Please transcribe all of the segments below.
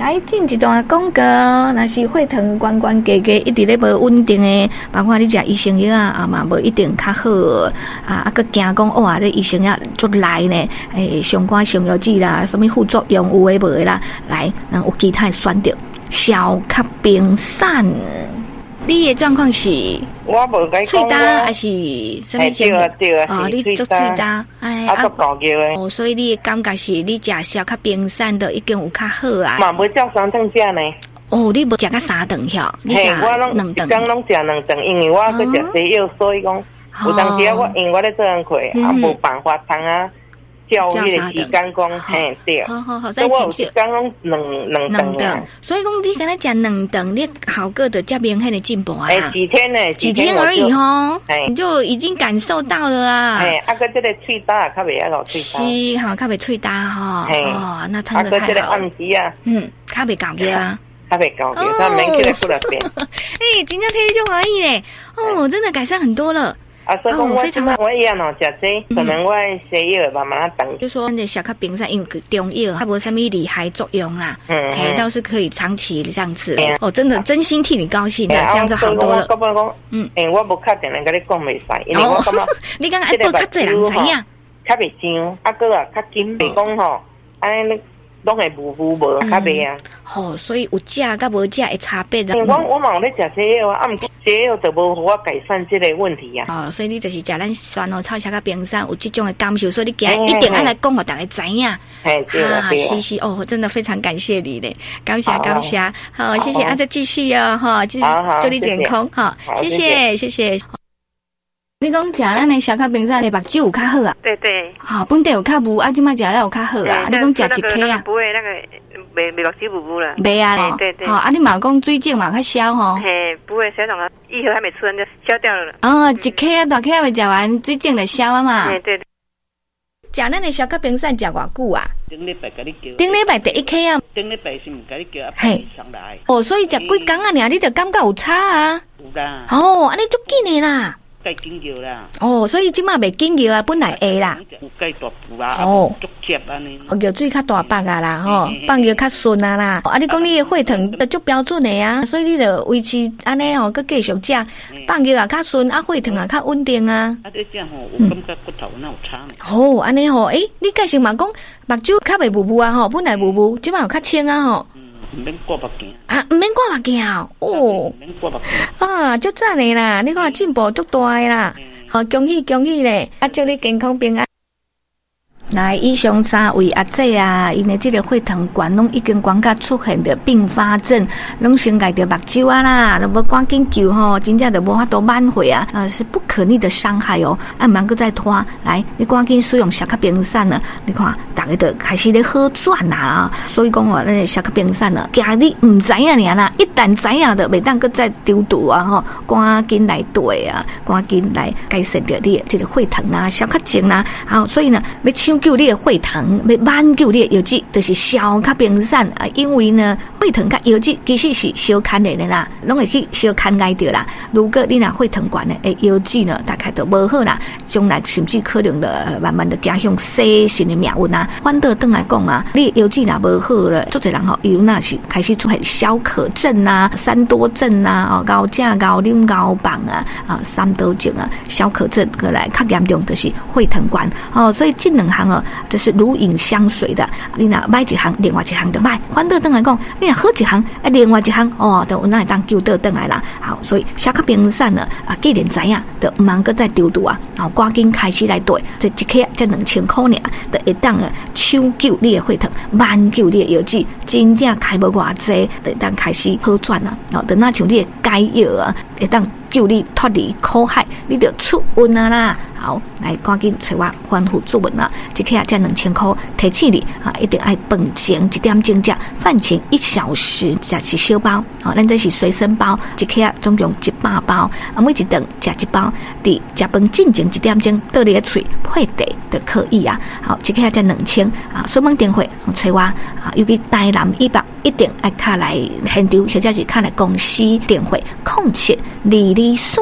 来进一段广告，若是血糖悬悬低低，一直咧无稳定诶，包括你食益生药啊嘛，无一定较好啊，佮惊讲哇，这益生药足来呢，上官成药剂啦，什么副作用有诶无诶啦，来，有其他选择，小卡冰散。你的状况是？ 我无甲你喙焦还是什么症？ 对哦，你做喙焦，哎啊，做高叫诶。 哦，所以你的感觉是你食小卡冰散的已经有较好啊。 嘛无照3顿食呢。 哦，你无食到3顿晓，你食2顿。 刚拢食2顿，因为我去食西药，所以讲有当时我因为我咧做工课，啊无办法通啊。叫迄个时间讲，嘿对， 好， 所以我有时间讲两顿， 所以讲你刚才讲2顿，你好个的这明显的进步啊！ 几天呢？ 几天而已吼，你就已经感受到了啊！ 啊个这个喙焦啊，较袂老喙焦， 是哈，较袂喙焦哈，哦，那真的太好了。啊个这个暗时啊， 较袂搞嘅啊， 较袂搞嘅，他免起来过来变。 真正听就可以嘞，哦，真的改善很多了。 啊，所以讲我以前食这，可能我西药慢慢等。 就说那小卡冰散，因为中药它无什么厉害作用啦，倒是可以长期这样子。哦，真的真心替你高兴的，这样子好多了。 我感觉讲，我无确定来跟你讲袂使，因为我感觉你讲爱报较侪人知影， 较袂像，啊个啊较紧，袂讲吼，安尼拢会糊糊无较袂啊。 所以有食甲无食的差别啊。 我嘛有咧食西药啊，毋过西药就无互我改善这个问题啊。 所以你就是食咱酸哦臭小甲冰散有这种的感受，所以你今日一定要来讲，互大家知影。是哦，真的非常感谢你嘞，感谢。好，谢谢，再继续哦，哈，继续祝你健康，好，谢谢。你讲食咱的小卡冰散的目睭有较好啊？ 对。 本地有较无，啊，即摆食了有较好啊。你讲食一颗啊？ 不会那个没目睭糊了。 没啊， 对。 啊，你嘛讲水肿嘛较消吼？ 不会，小肿了，一盒还没吃完就消掉了。 一颗啊大颗未食完，水肿就消啊嘛。 对。 食咱的小卡冰散食偌久啊？ 顶礼拜甲你叫。 顶礼拜第一颗啊？ 顶礼拜是毋甲你叫啊？上来。 所以食几工啊？尔你就感觉有差啊？ 有啦。 安尼足紧的啦。 该紧叫啦。 所以即马袂紧叫啊，本来会啦。 有该大补啊。足接安尼。 叫水较大腹啊啦，放尿较顺啊啦。你讲你的血糖都足标准的啊，所以你就维持安尼佮继续食，放尿也较顺，血糖也较稳定啊。 你这有感觉骨头哪有差呢？ 安尼你介绍嘛讲目睭较袂糊糊啊本来糊糊，即马有较清啊唔免挂目镜唔免挂目镜唔免挂目镜足赞的啦！你看进步足大的啦！恭喜咧！祝你健康平安。来，以上3位阿姐啊，因为这个血糖悬拢已经悬甲出现的并发症，拢先改着目睭啊啦，都无赶紧救真正就无法度挽回啊！是不可逆的伤害哦，茫个再拖，来，你赶紧使用小卡冰散了，你看，大家就开始咧好转啦所以讲咱小卡冰散了，今日唔知影尔啦，一旦知影的，袂当个再丢毒啊赶紧来对啊，赶紧来改善着你这个血糖啊、小卡症啊，好，所以呢，要抢救你的血糖，要挽救你的药剂，就是小卡冰散啊。因为呢，血糖甲药剂其实是相牵连的啦，拢会去相牵挨着啦。如果你若血糖悬的，药剂呢大概就无好啦，将来甚至可能的慢慢的走向死神的命运啊。反倒转来讲啊，你药剂若无好了，足侪人伊那是开始出现消渴症啊、三多症啊、熬食熬啉熬放啊、三多症啊、消渴症过来较严重就是血糖悬所以这两项这是如影相随的。你若买一项，另外一项就买。反倒转来讲，你若好一项，另外一项就有那会当救倒转来啦。好，所以小卡冰散呢既然知影，就唔通搁再丢毒啊，赶紧开始来对，这一颗才2000块尔，就会当抢救你的血糖，挽救你的药剂，真正开无偌济，就会当开始好转啊。就那像你的解药啊，会当救你脱离苦海，你就出运啊啦。好，来赶紧找我欢呼作文啦！这颗才2000块，提醒你一定爱饭前1点钟食，饭前1小时食一小包。咱这是随身包，一颗总共100包，每一顿食1包，伫食饭进前1点钟倒你的嘴配茶就可以啊。好，这颗才2000锁门电话找我尤其台南100一定爱卡来现场，或者是卡来公司电话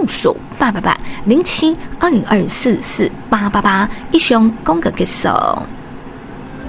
072248880722444888。以上广告结束。